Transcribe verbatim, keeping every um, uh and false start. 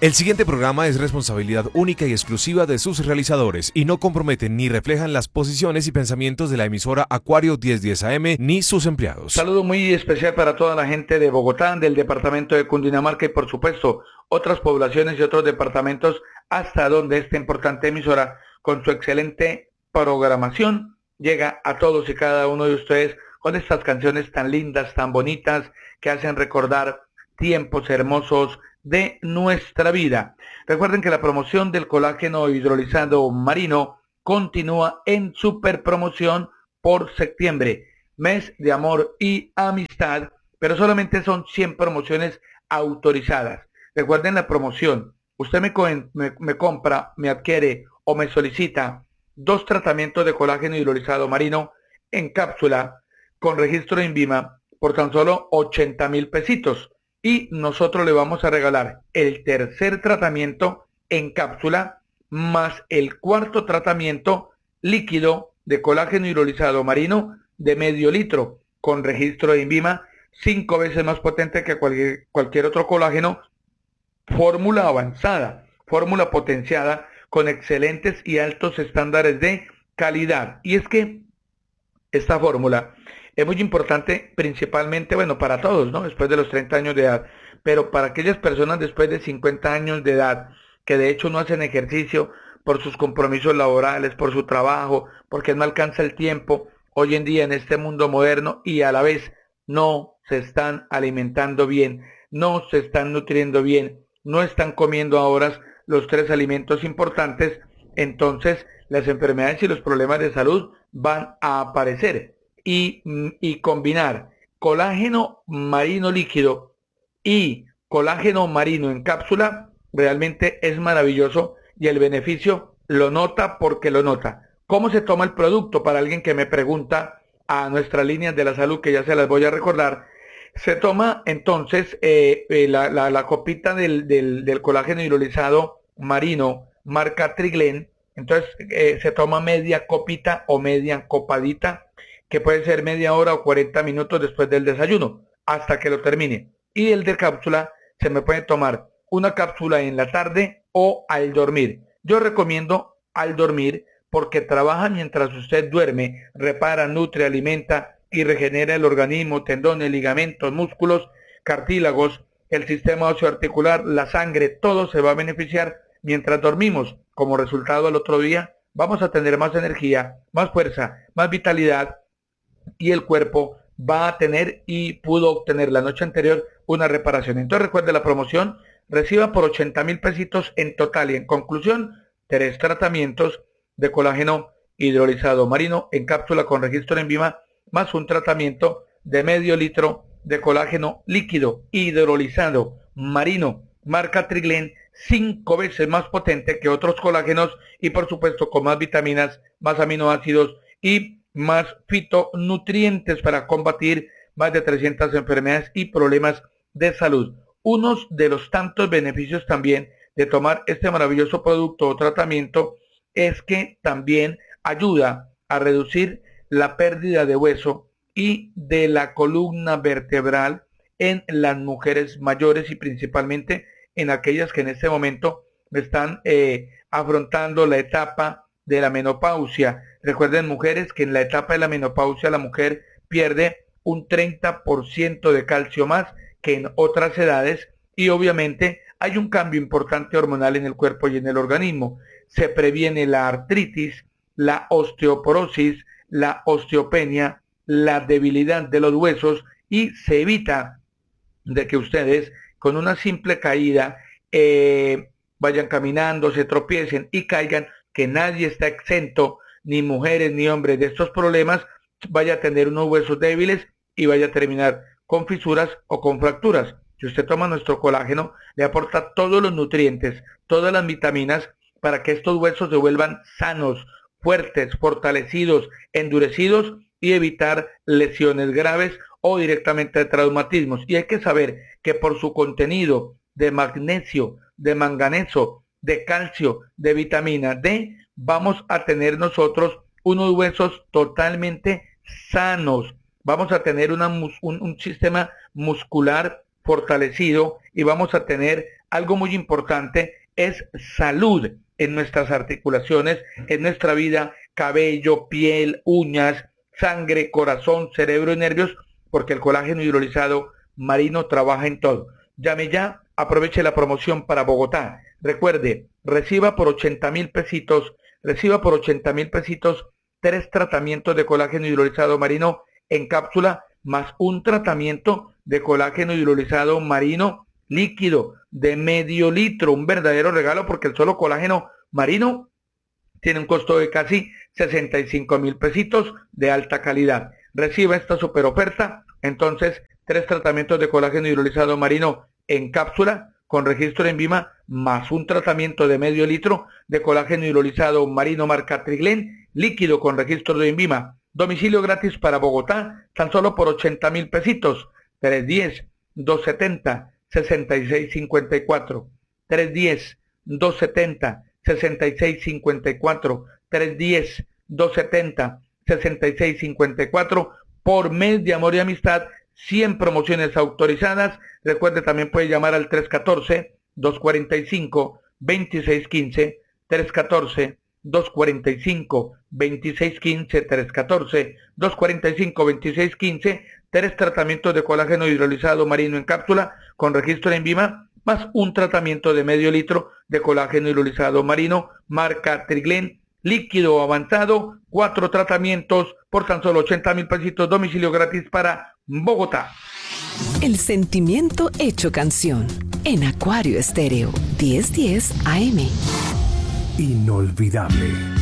El siguiente programa es responsabilidad única y exclusiva de sus realizadores y no comprometen ni reflejan las posiciones y pensamientos de la emisora Acuario diez diez A M ni sus empleados. Saludo muy especial para toda la gente de Bogotá, del departamento de Cundinamarca y por supuesto otras poblaciones y otros departamentos hasta donde esta importante emisora con su excelente programación llega a todos y cada uno de ustedes con estas canciones tan lindas, tan bonitas que hacen recordar tiempos hermosos de nuestra vida. Recuerden que la promoción del colágeno hidrolizado marino continúa en super promoción por septiembre, mes de amor y amistad, pero solamente son cien promociones autorizadas. Recuerden la promoción, usted me, me, me compra, me adquiere o me solicita dos tratamientos de colágeno hidrolizado marino en cápsula con registro INVIMA por tan solo ochenta mil pesitos. Y nosotros le vamos a regalar el tercer tratamiento en cápsula más el cuarto tratamiento líquido de colágeno hidrolizado marino de medio litro con registro de INVIMA, cinco veces más potente que cualquier, cualquier otro colágeno, fórmula avanzada, fórmula potenciada con excelentes y altos estándares de calidad. Y es que esta fórmula es muy importante principalmente, bueno, para todos, ¿no? Después de los treinta años de edad, pero para aquellas personas después de cincuenta años de edad, que de hecho no hacen ejercicio por sus compromisos laborales, por su trabajo, porque no alcanza el tiempo, hoy en día en este mundo moderno y a la vez no se están alimentando bien, no se están nutriendo bien, no están comiendo a horas los tres alimentos importantes, entonces las enfermedades y los problemas de salud van a aparecer. Y, y combinar colágeno marino líquido y colágeno marino en cápsula realmente es maravilloso y el beneficio lo nota porque lo nota. ¿Cómo se toma el producto? Para alguien que me pregunta a nuestras líneas de la salud, que ya se las voy a recordar, se toma entonces eh, eh, la, la, la copita del, del, del colágeno hidrolizado marino marca Triglen, entonces eh, se toma media copita o media copadita, que puede ser media hora o cuarenta minutos después del desayuno, hasta que lo termine. Y el de cápsula se me puede tomar una cápsula en la tarde o al dormir. Yo recomiendo al dormir porque trabaja mientras usted duerme, repara, nutre, alimenta y regenera el organismo, tendones, ligamentos, músculos, cartílagos, el sistema osteoarticular, la sangre, todo se va a beneficiar mientras dormimos. Como resultado al otro día vamos a tener más energía, más fuerza, más vitalidad, y el cuerpo va a tener y pudo obtener la noche anterior una reparación. Entonces recuerde la promoción, reciba por ochenta mil pesitos en total y en conclusión, tres tratamientos de colágeno hidrolizado marino en cápsula con registro en INVIMA, más un tratamiento de medio litro de colágeno líquido hidrolizado marino, marca Triglen, cinco veces más potente que otros colágenos y por supuesto con más vitaminas, más aminoácidos y más fitonutrientes para combatir más de trescientas enfermedades y problemas de salud. Unos de los tantos beneficios también de tomar este maravilloso producto o tratamiento es que también ayuda a reducir la pérdida de hueso y de la columna vertebral en las mujeres mayores y principalmente en aquellas que en este momento están eh, afrontando la etapa de la menopausia. Recuerden, mujeres, que en la etapa de la menopausia la mujer pierde un treinta por ciento de calcio más que en otras edades y obviamente hay un cambio importante hormonal en el cuerpo y en el organismo. Se previene la artritis, la osteoporosis, la osteopenia, la debilidad de los huesos y se evita de que ustedes con una simple caída eh, vayan caminando, se tropiecen y caigan, que nadie está exento, ni mujeres ni hombres, de estos problemas, vaya a tener unos huesos débiles y vaya a terminar con fisuras o con fracturas. Si usted toma nuestro colágeno, le aporta todos los nutrientes, todas las vitaminas para que estos huesos se vuelvan sanos, fuertes, fortalecidos, endurecidos y evitar lesiones graves o directamente traumatismos. Y hay que saber que por su contenido de magnesio, de manganeso, de calcio, de vitamina D, vamos a tener nosotros unos huesos totalmente sanos, vamos a tener una, un, un sistema muscular fortalecido y vamos a tener algo muy importante es salud en nuestras articulaciones, en nuestra vida, cabello, piel, uñas, sangre, corazón, cerebro y nervios, porque el colágeno hidrolizado marino trabaja en todo. Llame ya, aproveche la promoción para Bogotá. Recuerde, reciba por ochenta mil pesitos, reciba por ochenta mil pesitos tres tratamientos de colágeno hidrolizado marino en cápsula, más un tratamiento de colágeno hidrolizado marino líquido de medio litro, un verdadero regalo porque el solo colágeno marino tiene un costo de casi sesenta y cinco mil pesitos de alta calidad. Reciba esta super oferta, entonces tres tratamientos de colágeno hidrolizado marino en cápsula con registro en Vima, más un tratamiento de medio litro de colágeno hidrolizado marino marca Triglen, líquido con registro de Vima. Domicilio gratis para Bogotá, tan solo por ochenta mil pesitos, tres uno cero, dos siete cero, seis seis cinco cuatro, tres uno cero, dos siete cero, seis seis cinco cuatro, tres uno cero, dos siete cero, seis seis cinco cuatro, por mes de amor y amistad, cien promociones autorizadas. Recuerde, también puede llamar al tres uno cuatro, dos cuatro cinco, dos seis uno cinco, tres uno cuatro, dos cuatro cinco, dos seis uno cinco, tres uno cuatro, dos cuatro cinco, dos seis uno cinco, tres tratamientos de colágeno hidrolizado marino en cápsula con registro en Vima, más un tratamiento de medio litro de colágeno hidrolizado marino marca Triglen, líquido avanzado, cuatro tratamientos por tan solo ochenta mil pesitos, domicilio gratis para Bogotá. El sentimiento hecho canción en Acuario Estéreo diez diez A M. Inolvidable.